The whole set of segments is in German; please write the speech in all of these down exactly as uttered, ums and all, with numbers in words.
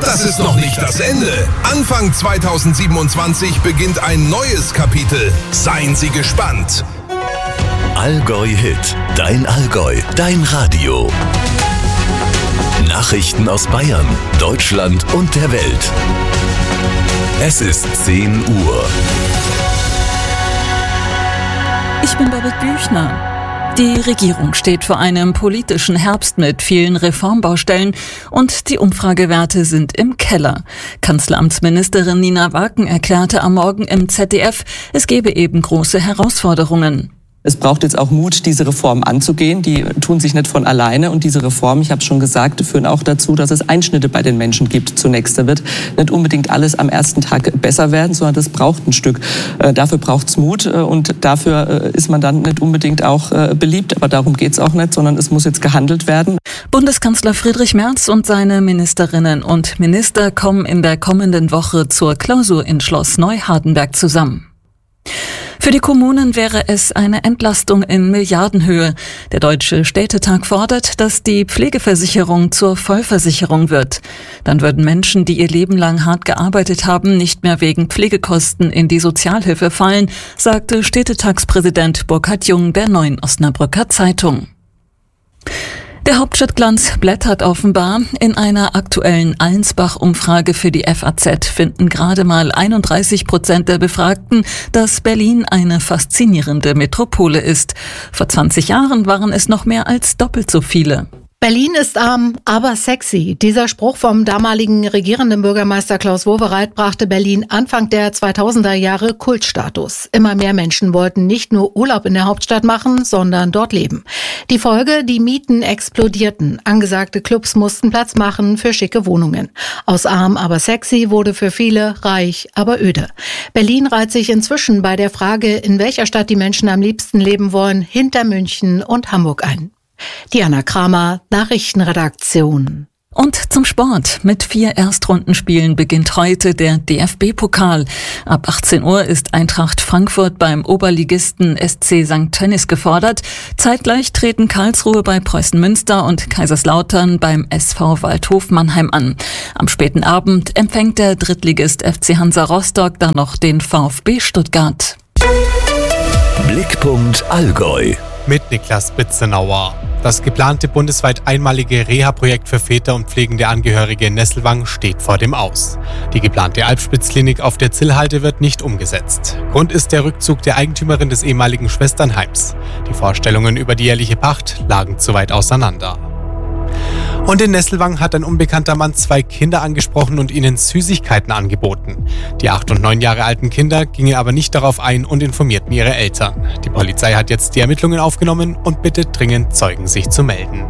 das ist noch nicht das Ende. Anfang zweitausendsiebenundzwanzig beginnt ein neues Kapitel. Seien Sie gespannt. Allgäu Hit, dein Allgäu, dein Radio. Nachrichten aus Bayern, Deutschland und der Welt. Es ist zehn Uhr. Ich bin Babette Büchner. Die Regierung steht vor einem politischen Herbst mit vielen Reformbaustellen und die Umfragewerte sind im Keller. Kanzleramtsministerin Nina Waken erklärte am Morgen im Z D F, es gebe eben große Herausforderungen. Es braucht jetzt auch Mut, diese Reformen anzugehen. Die tun sich nicht von alleine. Und diese Reformen, ich habe es schon gesagt, führen auch dazu, dass es Einschnitte bei den Menschen gibt zunächst. Da wird nicht unbedingt alles am ersten Tag besser werden, sondern das braucht ein Stück. Äh, dafür braucht es Mut äh, und dafür äh, ist man dann nicht unbedingt auch äh, beliebt. Aber darum geht es auch nicht, sondern es muss jetzt gehandelt werden. Bundeskanzler Friedrich Merz und seine Ministerinnen und Minister kommen in der kommenden Woche zur Klausur in Schloss Neuhardenberg zusammen. Für die Kommunen wäre es eine Entlastung in Milliardenhöhe. Der Deutsche Städtetag fordert, dass die Pflegeversicherung zur Vollversicherung wird. Dann würden Menschen, die ihr Leben lang hart gearbeitet haben, nicht mehr wegen Pflegekosten in die Sozialhilfe fallen, sagte Städtetagspräsident Burkhard Jung der Neuen Osnabrücker Zeitung. Der Hauptstadtglanz blättert offenbar. In einer aktuellen Allensbach-Umfrage für die F A Z finden gerade mal einunddreißig Prozent der Befragten, dass Berlin eine faszinierende Metropole ist. Vor zwanzig Jahren waren es noch mehr als doppelt so viele. Berlin ist arm, aber sexy. Dieser Spruch vom damaligen regierenden Bürgermeister Klaus Wowereit brachte Berlin Anfang der zweitausender Jahre Kultstatus. Immer mehr Menschen wollten nicht nur Urlaub in der Hauptstadt machen, sondern dort leben. Die Folge, die Mieten explodierten. Angesagte Clubs mussten Platz machen für schicke Wohnungen. Aus arm, aber sexy wurde für viele reich, aber öde. Berlin reiht sich inzwischen bei der Frage, in welcher Stadt die Menschen am liebsten leben wollen, hinter München und Hamburg ein. Diana Kramer, Nachrichtenredaktion. Und zum Sport. Mit vier Erstrundenspielen beginnt heute der D F B-Pokal. Ab achtzehn Uhr ist Eintracht Frankfurt beim Oberligisten S C Sankt Tönnies gefordert. Zeitgleich treten Karlsruhe bei Preußen Münster und Kaiserslautern beim S V Waldhof Mannheim an. Am späten Abend empfängt der Drittligist F C Hansa Rostock dann noch den VfB Stuttgart. Blickpunkt Allgäu. Mit Niklas Bitzenauer. Das geplante bundesweit einmalige Reha-Projekt für Väter und pflegende Angehörige in Nesselwang steht vor dem Aus. Die geplante Alpspitz-Klinik auf der Zillhalde wird nicht umgesetzt. Grund ist der Rückzug der Eigentümerin des ehemaligen Schwesternheims. Die Vorstellungen über die jährliche Pacht lagen zu weit auseinander. Und in Nesselwang hat ein unbekannter Mann zwei Kinder angesprochen und ihnen Süßigkeiten angeboten. Die acht und neun Jahre alten Kinder gingen aber nicht darauf ein und informierten ihre Eltern. Die Polizei hat jetzt die Ermittlungen aufgenommen und bittet dringend Zeugen, sich zu melden.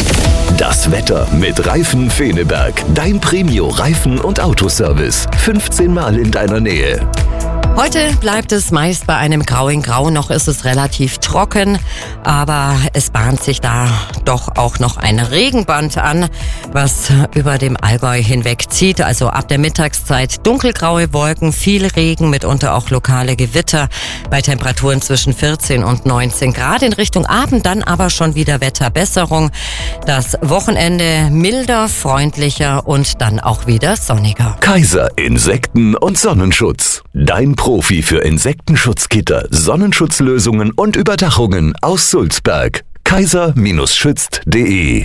Das Wetter mit Reifen Feneberg. Dein Premio-Reifen- und Autoservice. fünfzehn Mal in deiner Nähe. Heute bleibt es meist bei einem Grau in Grau, noch ist es relativ trocken, aber es bahnt sich da doch auch noch ein Regenband an, was über dem Allgäu hinweg zieht. Also ab der Mittagszeit dunkelgraue Wolken, viel Regen, mitunter auch lokale Gewitter bei Temperaturen zwischen vierzehn und neunzehn Grad. In Richtung Abend dann aber schon wieder Wetterbesserung. Das Wochenende milder, freundlicher und dann auch wieder sonniger. Kaiser Insekten- und Sonnenschutz. Dein Profi für Insektenschutzgitter, Sonnenschutzlösungen und Überdachungen aus Sulzberg. kaiser Schützt punkt de.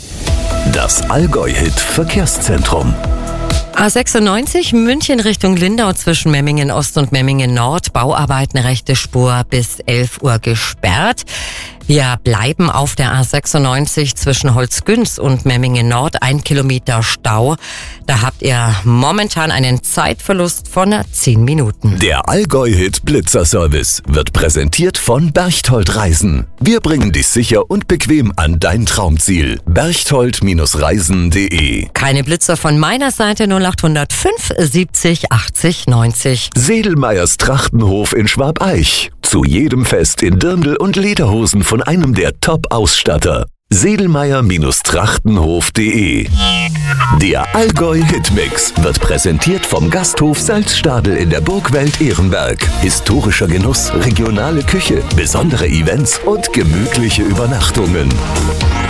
Das Allgäu-Hit Verkehrszentrum. A sechsundneunzig München Richtung Lindau zwischen Memmingen Ost und Memmingen Nord. Bauarbeiten, rechte Spur bis elf Uhr gesperrt. Wir bleiben auf der A sechsundneunzig zwischen Holzgünz und Memmingen Nord. Ein Kilometer Stau. Da habt ihr momentan einen Zeitverlust von zehn Minuten. Der Allgäu-Hit Blitzerservice wird präsentiert von Berchtold Reisen. Wir bringen dich sicher und bequem an dein Traumziel. berchtold Reisen punkt de. Keine Blitzer von meiner Seite. null acht null fünf siebzig achtzig neunzig. Sedelmeyers Trachtenhof in Schwabeich. Zu jedem Fest in Dirndl und Lederhosen von einem der Top-Ausstatter. Sedelmeyer Trachtenhof punkt de. Der Allgäu-Hitmix wird präsentiert vom Gasthof Salzstadel in der Burgwelt Ehrenberg. Historischer Genuss, regionale Küche, besondere Events und gemütliche Übernachtungen.